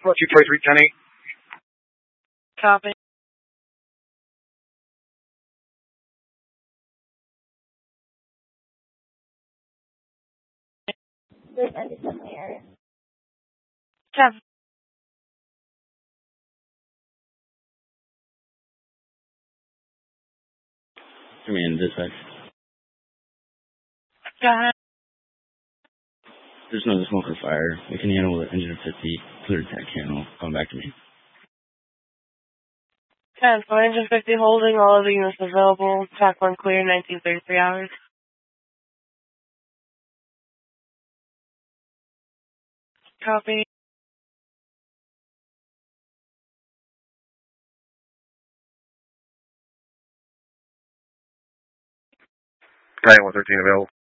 223, 10-8. Copy. Seven. Command dispatch. Go ahead. There's no smoke or fire. We can handle the engine of 50. Clear attack channel. Come back to me. 10, so engine 50 holding, all of the units available. Track 1 clear, 1933 hours. Copy. Diane 113 available.